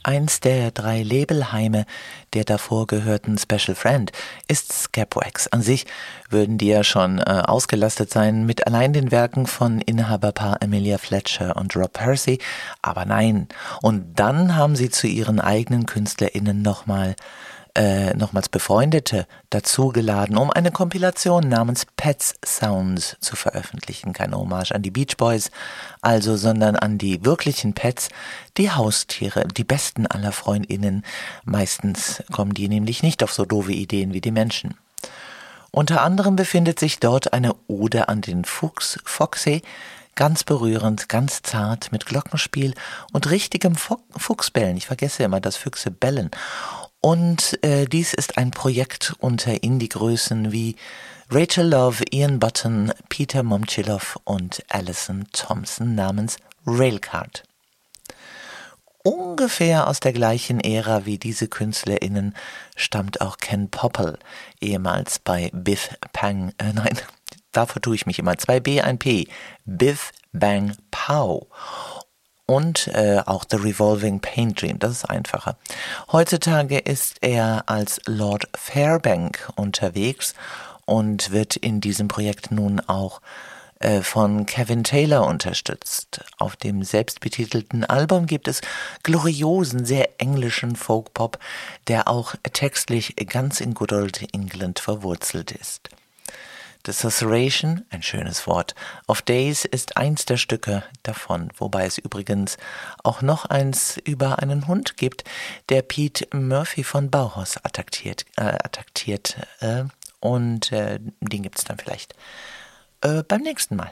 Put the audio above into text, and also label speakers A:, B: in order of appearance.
A: Eins der 3 Labelheime der davor gehörten Special Friend ist Scapwax. An sich würden die ja schon ausgelastet sein mit allein den Werken von Inhaberpaar Emilia Fletcher und Rob Hersey, aber nein. Und dann haben sie zu ihren eigenen KünstlerInnen nochmals Befreundete dazugeladen, um eine Kompilation namens Pets Sounds zu veröffentlichen. Keine Hommage an die Beach Boys, also, sondern an die wirklichen Pets, die Haustiere, die besten aller FreundInnen. Meistens kommen die nämlich nicht auf so doofe Ideen wie die Menschen. Unter anderem befindet sich dort eine Ode an den Fuchs Foxy, ganz berührend, ganz zart, mit Glockenspiel und richtigem Fuchsbellen. Ich vergesse immer, dass Füchse bellen. Und dies ist ein Projekt unter Indie-Größen wie Rachel Love, Ian Button, Peter Momchilov und Alison Thompson namens Railcard. Ungefähr aus der gleichen Ära wie diese KünstlerInnen stammt auch Ken Popple, ehemals bei Biff Bang, da vertue ich mich immer, 2 B, 1 P, Biff Bang Pow. Und auch The Revolving Pain Dream, das ist einfacher. Heutzutage ist er als Lord Fairbank unterwegs und wird in diesem Projekt nun auch von Kevin Taylor unterstützt. Auf dem selbstbetitelten Album gibt es gloriosen, sehr englischen Folkpop, der auch textlich ganz in Good Old England verwurzelt ist. The Susurration, ein schönes Wort, of Days ist eins der Stücke davon, wobei es übrigens auch noch eins über einen Hund gibt, der Pete Murphy von Bauhaus attackiert, und den gibt's dann vielleicht beim nächsten Mal.